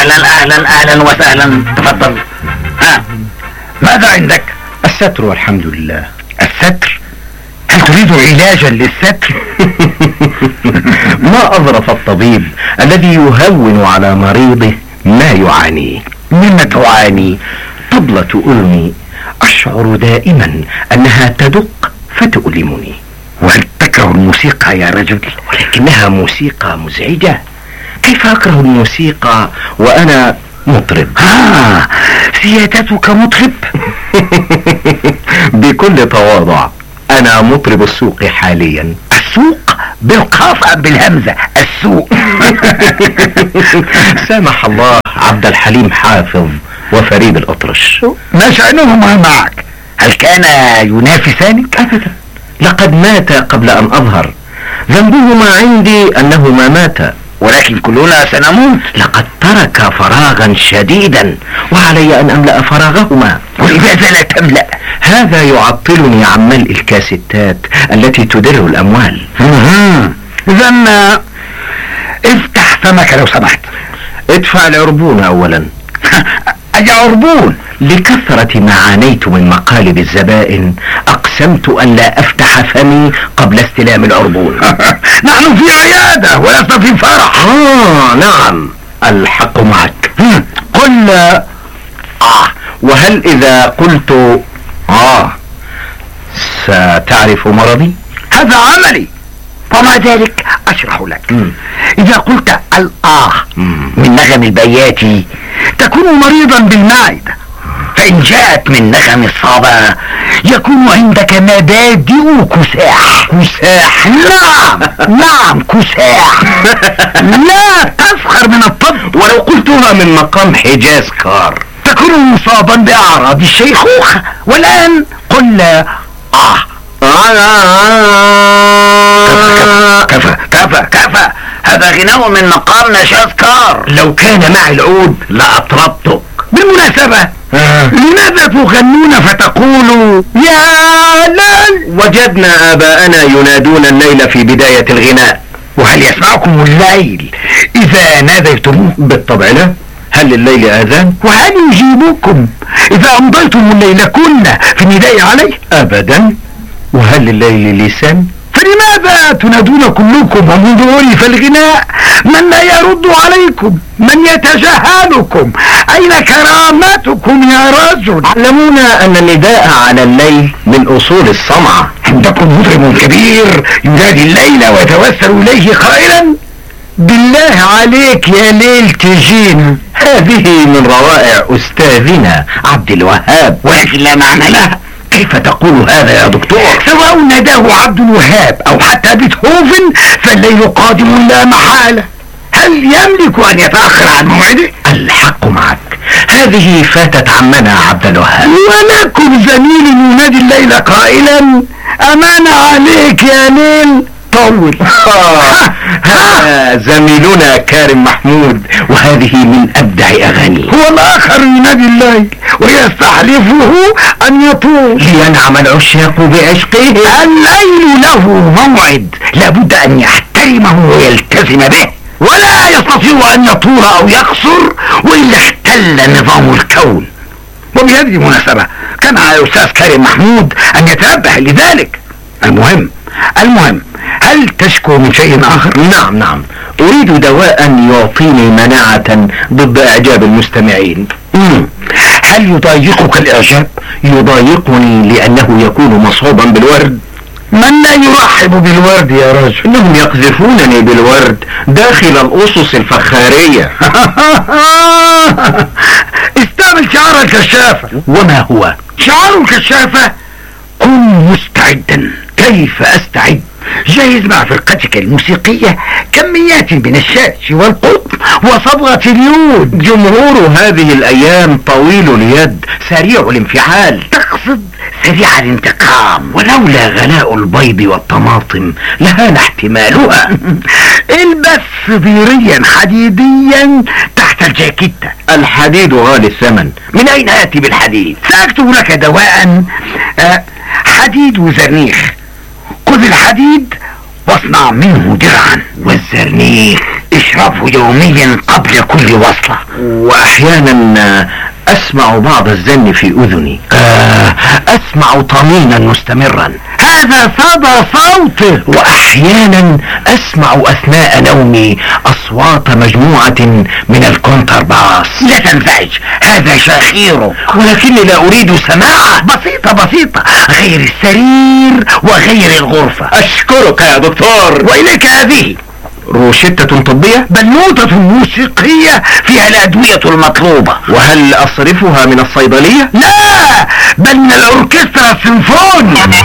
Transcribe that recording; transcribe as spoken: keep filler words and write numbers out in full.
اهلا اهلا اهلا وسهلا، تفضل. ها، ماذا عندك؟ الستر والحمد لله. الستر؟ هل تريد علاجا للستر؟ ما أظرف الطبيب الذي يهون على مريضه ما يعانيه. مما تعاني؟ طبلة أذني أشعر دائما أنها تدق فتؤلمني. وهل تكره الموسيقى يا رجل؟ ولكنها موسيقى مزعجة. كيف أكره الموسيقى وأنا مطرب؟ آه، سيادتك مطرب؟ بكل تواضع أنا مطرب السوق حاليا. السوق؟ بالقاف أم بالهمزة؟ السوق. سامح الله عبد الحليم حافظ وفريد الأطرش. ما شأنهما معك؟ هل كان ينافسانك؟ أبدا، لقد مات قبل أن أظهر. ذنبهما عندي أنهما ماتا، ولكن كلنا سنموت. لقد ترك فراغا شديدا وعلي أن أملأ فراغهما. ولماذا لا تملأ؟ هذا يعطلني عن ملء الكاسيتات التي تدر الأموال. إذن افتح فمك لو سمحت. ادفع العربون أولا. أي عربون؟ لكثرة ما عانيت من مقالب الزبائن أقسمت أن لا أفتح فمي قبل استلام العربون. نحن في عيادة ولسنا في فرح. آه نعم، الحق معك. قل آه، وهل إذا قلت آه ستعرف مرضي؟ هذا عملي، ومع ذلك أشرح لك. مم. إذا قلت الآه مم. من نغم البياتي تكون مريضا بالمعدة، فإن جاءت من نغم الصبا يكون عندك مبادئ كساح. كساح؟ نعم نعم كساح. لا تسخر من الطب. ولو قلتها من مقام حجاز كار تكون مصابا بأعراض الشيخوخة. والآن قل آه. كفى كفى كفى، هذا غناء من مقام نشاز كار. لو كان معي العود لأطربتك. بالمناسبة، آه. لماذا تغنون فتقولوا يا ليل؟ وجدنا آباءنا ينادون الليل في بداية الغناء. وهل يسمعكم الليل إذا ناديتموه؟ بالطبع لا. هل لليل آذان؟ وهل يجيبكم إذا أمضيتم الليل كنا في النداء عليه؟ أبدا. وهل لليل لسان؟ فلماذا تنادون كلكم ومنذ في الغناء من لا يرد عليكم، من يتجاهلكم؟ أين كرامتكم يا رجل؟ علمونا أن النداء على الليل من أصول الصنعة. عندكم مطرب كبير ينادي الليل ويتوسل إليه قائلا بالله عليك يا ليل تجينا. هذه من روائع أستاذنا عبد الوهاب، ولكن لا معنى لها. كيف تقول هذا يا دكتور؟ سواء ناداه عبد الوهاب أو حتى بيتهوفن فالليل قادم لا محالة. هل يملك أن يتأخر عن موعده؟ الحق معك، هذه فاتت عمنا عبد الوهاب. ولكم زميل ينادي الليل قائلا أمان عليك يا ليل طول. هذا زميلنا كارم محمود، وهذه من أبدع أغاني. هو الآخر ينادي الليل ويستحلفه أن يطول لينعم العشاق بعشقه. الليل له موعد لابد أن يحترمه ويلتزم به، ولا يستطيع أن يطول أو يقصر وإلا اختل نظام الكون. وبهذه المناسبة كان على الأستاذ كارم محمود أن يتنبه لذلك. المهم المهم هل تشكو من شيء آخر؟ نعم نعم، أريد دواء يعطيني مناعة ضد إعجاب المستمعين. مم. هل يضايقك الإعجاب؟ يضايقني لأنه يكون مصحوبا بالورد. من لا يرحب بالورد يا رجل؟ إنهم يقذفونني بالورد داخل الأسس الفخارية. استعمل شعار الكشافة. وما هو شعار الكشافة؟ كن مستعدا. كيف أستعد؟ جهز مع فرقتك الموسيقية كميات من الشاش والقطن وصبغة اليود. جمهور هذه الأيام طويل اليد سريع الانفعال. تقصد سريع الانتقام. ولولا غلاء البيض والطماطم لهان احتمالها. البس صديريا حديديا تحت الجاكيتة. الحديد غالي الثمن، من أين آتي بالحديد؟ سأكتب لك دواء أه حديد وزرنيخ. خذ الحديد واصنع منه درعا. والزرنيخ اشربه يوميا قبل كل وصلة. واحيانا اسمع بعض الزن في اذني، آه اسمع طمينا مستمرا، هذا صدى صوته. واحيانا اسمع اثناء نومي اصوات مجموعة من الكونترباس. لا تنزعج، هذا شخيره، ولكني لا اريد سماعه. بسيطة بسيطة، غير السرير وغير الغرفة. اشكرك يا دكتور. واليك هذه روشتة طبية، بنوتة موسيقية فيها الأدوية المطلوبة. وهل اصرفها من الصيدلية؟ لا، بل من الأوركسترا السيمفوني.